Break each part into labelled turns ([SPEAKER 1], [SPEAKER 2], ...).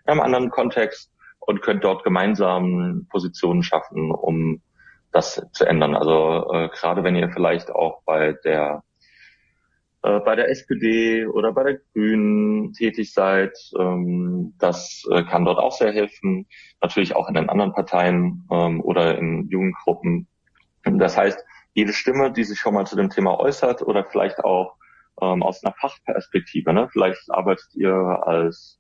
[SPEAKER 1] in einem anderen Kontext und könnt dort gemeinsam Positionen schaffen, um das zu ändern. Also gerade wenn ihr vielleicht auch bei der SPD oder bei der Grünen tätig seid, das kann dort auch sehr helfen. Natürlich auch in den anderen Parteien oder in Jugendgruppen. Das heißt, jede Stimme, die sich schon mal zu dem Thema äußert oder vielleicht auch aus einer Fachperspektive, ne? Vielleicht arbeitet ihr als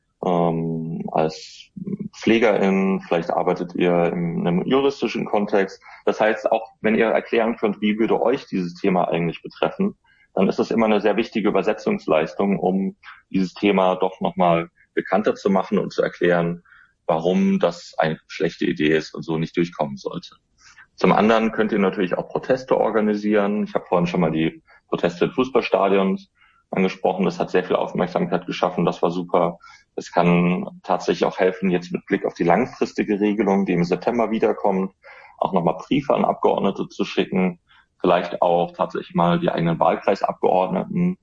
[SPEAKER 1] Pflegerin, vielleicht arbeitet ihr in einem juristischen Kontext. Das heißt, auch wenn ihr erklären könnt, wie würde euch dieses Thema eigentlich betreffen, dann ist es immer eine sehr wichtige Übersetzungsleistung, um dieses Thema doch nochmal bekannter zu machen und zu erklären, warum das eine schlechte Idee ist und so nicht durchkommen sollte. Zum anderen könnt ihr natürlich auch Proteste organisieren. Ich habe vorhin schon mal die Proteste in Fußballstadions angesprochen. Das hat sehr viel Aufmerksamkeit geschaffen. Das war super. Es kann tatsächlich auch helfen, jetzt mit Blick auf die langfristige Regelung, die im September wiederkommt, auch nochmal Briefe an Abgeordnete zu schicken. Vielleicht auch tatsächlich mal die eigenen Wahlkreisabgeordneten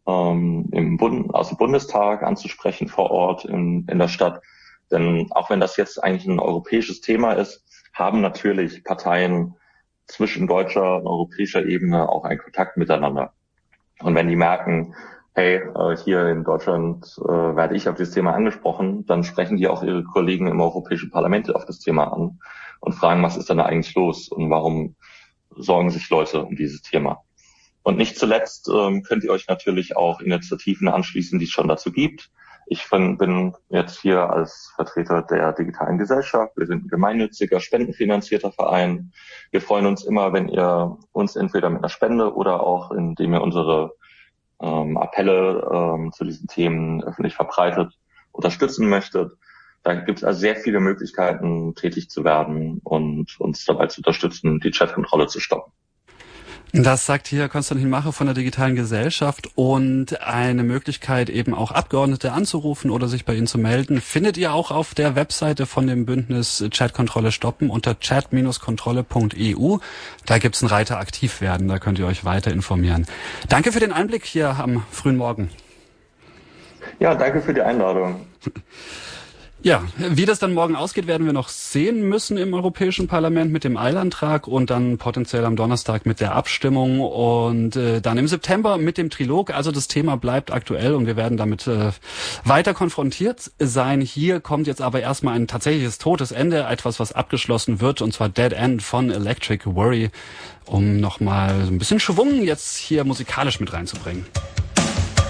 [SPEAKER 1] aus dem Bundestag anzusprechen vor Ort in der Stadt. Denn auch wenn das jetzt eigentlich ein europäisches Thema ist, haben natürlich Parteien zwischen deutscher und europäischer Ebene auch einen Kontakt miteinander. Und wenn die merken, hey, hier in Deutschland werde ich auf dieses Thema angesprochen, dann sprechen die auch ihre Kollegen im Europäischen Parlament auf das Thema an und fragen, was ist denn da eigentlich los und warum sorgen sich Leute um dieses Thema. Und nicht zuletzt könnt ihr euch natürlich auch Initiativen anschließen, die es schon dazu gibt. Ich bin jetzt hier als Vertreter der digitalen Gesellschaft. Wir sind ein gemeinnütziger, spendenfinanzierter Verein. Wir freuen uns immer, wenn ihr uns entweder mit einer Spende oder auch indem ihr unsere Appelle zu diesen Themen öffentlich verbreitet unterstützen möchtet. Da gibt es also sehr viele Möglichkeiten, tätig zu werden und uns dabei zu unterstützen, die Chatkontrolle zu stoppen.
[SPEAKER 2] Das sagt hier Konstantin Mache von der digitalen Gesellschaft, und eine Möglichkeit, eben auch Abgeordnete anzurufen oder sich bei Ihnen zu melden, findet ihr auch auf der Webseite von dem Bündnis Chatkontrolle stoppen unter chat-kontrolle.eu. Da gibt's einen Reiter aktiv werden, da könnt ihr euch weiter informieren. Danke für den Einblick hier am frühen Morgen.
[SPEAKER 1] Ja, danke für die Einladung.
[SPEAKER 2] Ja, wie das dann morgen ausgeht, werden wir noch sehen müssen im Europäischen Parlament mit dem Eilantrag und dann potenziell am Donnerstag mit der Abstimmung und dann im September mit dem Trilog. Also das Thema bleibt aktuell und wir werden damit weiter konfrontiert sein. Hier kommt jetzt aber erstmal ein tatsächliches totes Ende, etwas, was abgeschlossen wird, und zwar Dead End von Electric Worry, um nochmal ein bisschen Schwung jetzt hier musikalisch mit reinzubringen.